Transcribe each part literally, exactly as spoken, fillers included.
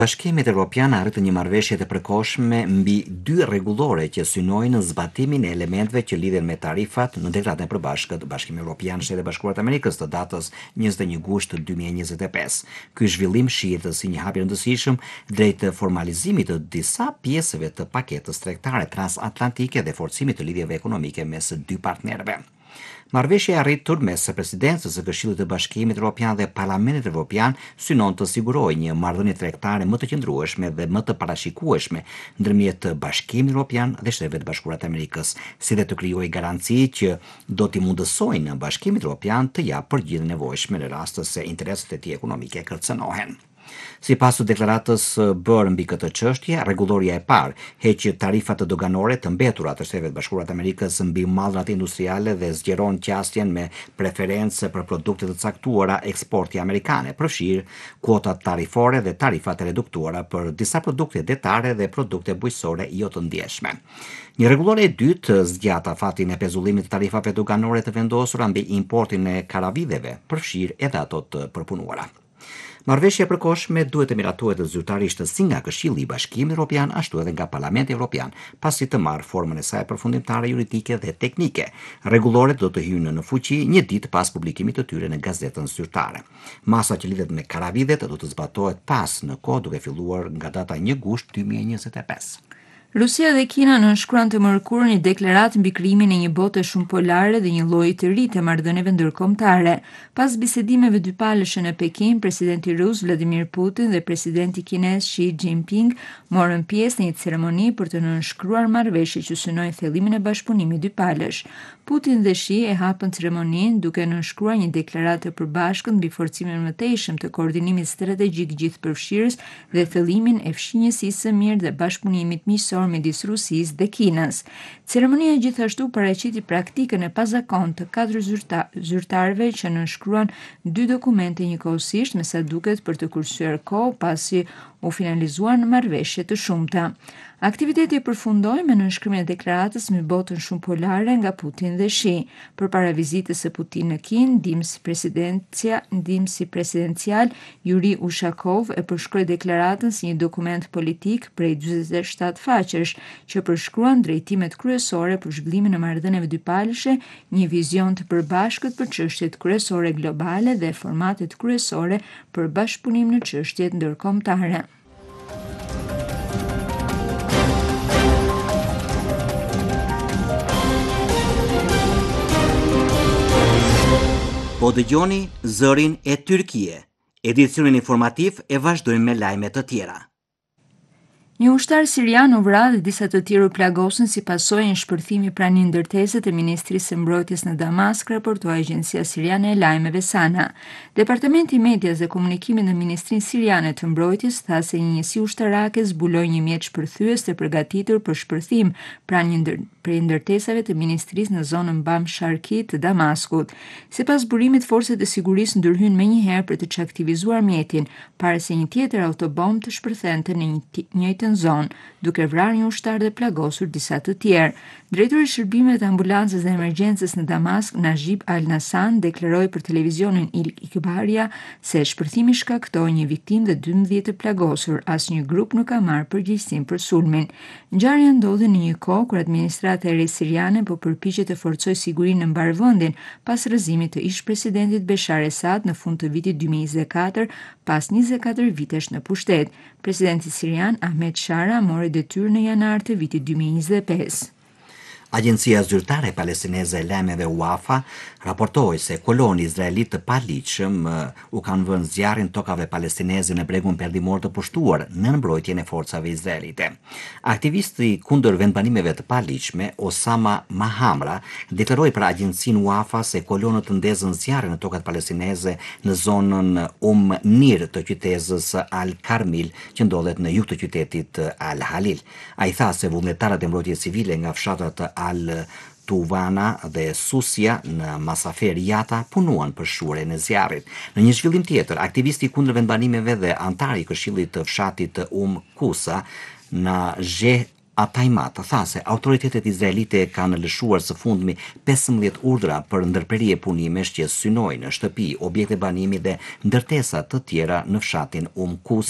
Bashkimit Evropian arritën një marrëveshje të përkohshme mbi dy rregullore që synojnë zbatimin e elementeve që lidhen me tarifat në deklaratën e përbashkët Bashkimi Evropian Shtetet e Bashkuara të Amerikës të datës njëzet e një gusht dy mijë e njëzet e pesë. Ky zhvillim shihet si një hap i rëndësishëm drejt formalizimit të disa pjesëve të paketës tregtare transatlantike dhe forcimit të lidhjeve ekonomike mes dy partnerëve. Marrëveshja e arritur mes presidencës së Këshillit të Bashkimit Evropian dhe Parlamentit Evropian synon të sigurojë një marrëdhënie tregtare më të qëndrueshme dhe më të parashikueshme ndërmjet Bashkimit Evropian dhe Shtetet e Bashkuara të Amerikës, si dhe të krijojë garanci që do t'i mundësojnë Bashkimit Evropian të japë përgjigje të nevojshme në rast se interesat e tij ekonomike kërcënohen. Sipas së deklaratës bërë mbi këtë çështje, rregulloria e parë heq tarifat të doganore të mbetura të Shtetet e Bashkuara të Amerikës mbi mallrat industriale dhe zgjeron qasjen me preferencë për produkte të caktuara eksporti amerikane, përfshirë kuotat tarifore dhe tarifat e reduktuara për disa produkte detare dhe produkte bujqësore jo të ndjeshme. Një rregullore e dytë zgjat afatin e pezullimit të tarifave doganore të vendosura mbi importin e karavidheve, përfshirë edhe ato të përpunuara. Marrëveshja e përkohshme duhet të miratohet zyrtarisht si nga Këshilli i Bashkimit Evropian ashtu edhe nga Parlamenti Evropian, pasi të marrë formën e saj përfundimtare juridike dhe teknike. Rregulloret do të hyjnë në fuqi një ditë pas publikimit të tyre në gazetën zyrtare. Masa që lidhet me karavidhet do të zbatohet pas në kohë duke filluar nga data një gusht dy mijë e njëzet e pesë. Rusia dhe Kina nënshkruan të mërkurë një deklaratë mbi krijimin e një bote shumë polare dhe një lloji të ri të marrëdhënieve ndërkombëtare. Pas bisedimeve dypalëshe në Pekin, presidenti rus Vladimir Putin dhe presidenti kinez Xi Jinping morën pjesë në një ceremoni për të nënshkruar marrëveshje që synojnë thellimin e bashkëpunimit dypalësh. Putin dhe Xi e hapën ceremoninë duke nënshkruar një deklaratë të përbashkët mbi forcimin e mëtejshëm të koordinimit strategjik gjithëpërfshirës dhe thellimin e fshinjësisë së mirë dhe bashkëpunimit miqësor midis Rusisë dhe Kinës. Ceremonia gjithashtu paraqiti praktikën e pazakontë të katër zyrta, zyrtarëve që nënshkruan dy dokumente njëkohësisht, me sa duket për të kursyer kohë pasi u finalizuan marrëveshje të shumta. Aktiviteti përfundoi me nënshkrimin e deklaratës mbi botën shumë polare nga Putin dhe Xi. Përpara vizitës së Putin në Kinë, ndihmësi presidencia, ndihmësi presidencial Yuri Ushakov e përshkroi deklaratën si një dokument politik prej dyzet e shtatë faqesh që përshkruan drejtimet kryesore për zhvillimin e marrëdhënieve dypalëshe, një vizion të përbashkët për çështjet kryesore globale dhe formatet kryesore për bashkëpunim në çështjet ndërkombëtare. Po dëgjoni zërin e Tyrkie. Edicionin informativ e vazhdojmë me lajme të tjera. Një ushtar sirian u vra dhe disa të tjerë u plagosën si pasojë e një shpërthimi pranë një ndërtese të Ministrisë së Mbrojtjes në Damask, raportoi agjencia siriane e lajmeve Sana. Departamenti i Medias dhe Komunikimit në Ministrinë Siriane të Mbrojtjes tha se një njësi ushtarake zbuloi një mjet shpërthyes të përgatitur për shpërthim pranë një ndër, prej ndërtesave të ministrisë në zonën Bam Sharki të Damaskut. Sipas burimit, forcat e sigurisë ndërhyn menjëherë për të çaktivizuar mjetin, para se një tjetër autobomb të shpërthente në një njëjtën zonë, duke vrarë një ushtar dhe plagosur disa të tjerë. Drejtori i shërbimeve të ambulancës dhe emergjencës në Damask, Najib Al-Nasan, deklaroi për televizionin Il Ikhbaria se shpërthimi shkaktoi një viktimë dhe dymbëdhjetë të plagosur. Asnjë grup nuk ka marrë përgjegjësinë për sulmin. Ngjarja ndodhi në një kohë kur administrata e re siriane po përpiqet të forcojë sigurinë në mbarvendin pas rrëzimit të ish-presidentit Bashar Assad në fund të vitit dy mijë e njëzet e katër, pas njëzet e katër vitesh në pushtet. Presidenti sirian Ahmed Shara mori detyrë në janar të vitit dy mijë e njëzet e pesë. Agjencia zyrtare palestineze e lajmeve Wafa raportoi se koloni izraelit të paligjshëm u kanë vënë zjarrin tokave palestineze në bregun perëndimor të pushtuar në mbrojtjen e forcave izraelite. Aktivisti kundër vendbanimeve të paligjshme Osama Mahamra deklaroi për agjencinë Wafa se kolonët ndezën zjarrin në tokat palestineze në zonën Um Nir të qytetës Al Karmil, që ndodhet në jug të qytetit Al Halil. Ai tha se vullnetarët e mbrojtjes civile nga fshatat Al Tuvana dhe Susia në Masafer Jata punuan për shurjen e zjarrit. Në një zhvillim tjetër, aktivisti kundër vendbanimeve dhe antari i Këshillit të fshatit Um Kusa në Zhe Ataimat tha se autoritetet izraelite kanë lëshuar së fundmi pesëmbëdhjetë urdhra për ndërprerje punimesh që synojnë shtëpi, objekte banimi dhe ndërtesa të tjera në fshatin Um Kusa,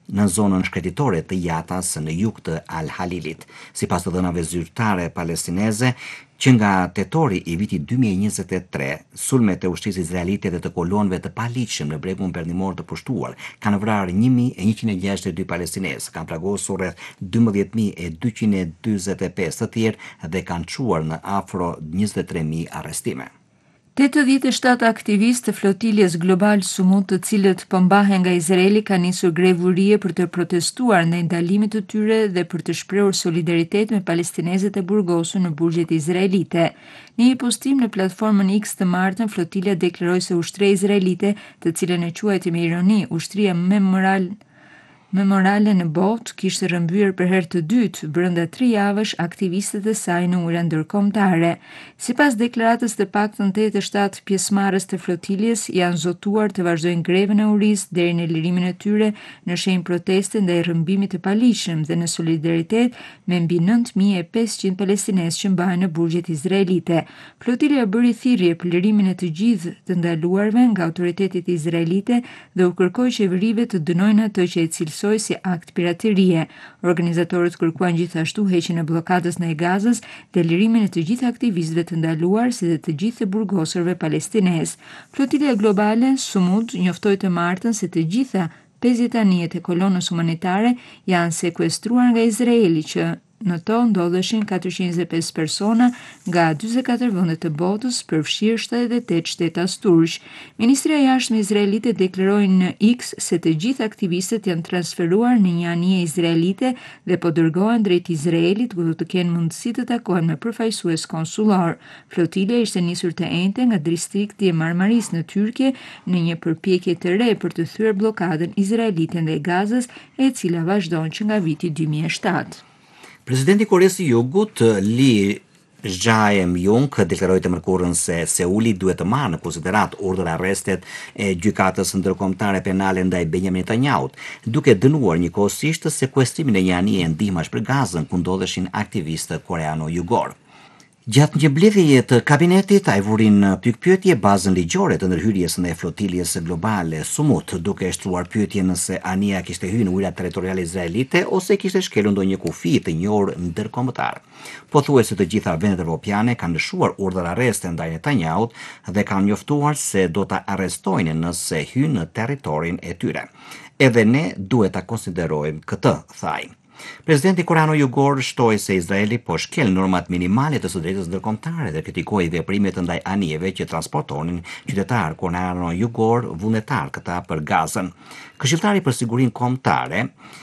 në zonën shkretitore të Jatas në jug të Al Halilit. Sipas të dhënave zyrtare palestineze, që nga tetori i vitit dy mijë e njëzet e tre, sulmet e ushtrisë izraelite dhe të kolonëve të paligjshëm në bregun perëndimor të pushtuar kanë vrarë një mijë e njëqind e gjashtëdhjetë e dy palestinezë, kanë plagosur rreth dymbëdhjetë mijë e dyqind e dyzet e pesë të tjerë dhe kanë çuar në afro njëzet e tre mijë arrestime. tetëdhjetë e shtatë aktivistë të flotiljes global Sumut, të cilët po mbahen nga Izraeli, kanë nisur grevurie për të protestuar ndaj ndalimit të tyre dhe për të shprehur solidaritet me palestinezët e burgosur në burgjet izraelite. Në një postim në platformën X të martën, flotilja deklaroi se ushtria izraelite, të cilën e quajti me ironi ushtria me moral me morale në botë, kishte rrëmbyer për herë të dytë brenda tre javësh aktivistët e saj në ujëra ndërkombëtare. Sipas deklaratës, të paktën tetëdhjetë e shtatë pjesëmarrës të flotiljes janë zotuar të vazhdojnë grevën e urisë deri në lirimin e tyre në shenjë proteste ndaj rrëmbimit të paligjshëm dhe në solidaritet me mbi nëntë mijë e pesëqind palestinezë që mbahen në burgjet izraelite. Flotilja bëri thirrje për lirimin e të gjithë të ndaluarve nga autoritetet izraelite dhe u kërkoi qeverive të dënojnë atë që e cilësoi si akt piraterie. Organizatorët kërkuan gjithashtu heqjen e bllokadës ndaj Gazës dhe lirimin e të gjithë aktivistëve të ndaluar, si dhe të gjithë të burgosurve palestinezë. Flotilja globale Sumud njoftoi të martën se të gjitha pesëdhjetë anijet e kolonës humanitare janë sekuestruar nga Izraeli, që në to ndodheshin katërqind e njëzet e pesë persona nga dyzet e katër vende të botës, përfshirë shtatëdhjetë e tetë shtetas turq. Ministria e Jashtme izraelite deklaroi në X se të gjithë aktivistët janë transferuar në një anije izraelite dhe po dërgohen drejt Izraelit, ku do të kenë mundësi të takohen me përfaqësues konsullor. Flotilja ishte nisur të enjte nga distrikti i Marmaris në Tyrke në një përpjekje të re për të thyer bllokadën izraelite ndaj Gazës, e cila vazhdon që nga viti dy mijë e shtatë. Presidenti i Koreas së Jugut, Lee Jae-myung, deklaroi të mërkurën se Seuli duhet të marrë në konsiderat urdhër arrestet e gjykatës ndërkombëtare penale ndaj Benjamin Netanyahut, duke dënuar njëkohësisht sekuestrimin e një anije ndihmash për Gazën ku ndodheshin aktivistë koreano-jugor. Gjatë një mbledhjeje të kabinetit, ai vuri në pikpyetje bazën ligjore të ndërhyrjes ndaj flotiljes globale Sumut, duke shtruar pyetjen nëse anija kishte hyrë në ujërat territoriale izraelite ose kishte shkelur ndonjë kufi të njohur ndërkombëtar. Pothuajse të gjitha vendet evropiane kanë lëshuar urdhër arreste ndaj Netanyahut dhe kanë njoftuar se do ta arrestojnë nëse hyn në territorin e tyre. Edhe ne duhet ta konsiderojmë këtë, thaj. Presidenti koreano-jugor shtoi se Izraeli po shkel normat minimale të së drejtës ndërkombëtare dhe kritikoi veprimet ndaj anijeve që transportonin qytetar koreano-jugor vullnetar këta për Gazën. Këshilltari për sigurinë kombëtare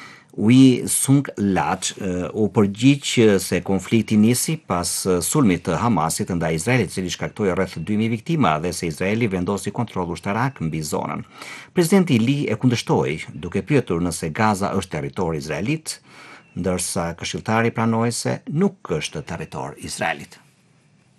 Wi Sung-lat u përgjigj se konflikti nisi pas sulmit të Hamasit ndaj Izraelit, i cili shkaktoi rreth dy mijë viktima dhe se Izraeli vendosi kontroll ushtarak mbi zonën. Presidenti Lee e kundërshtoi, duke pyetur nëse Gaza është territor izraelit, ndërsa këshilltari pranoi se nuk është territor izraelit.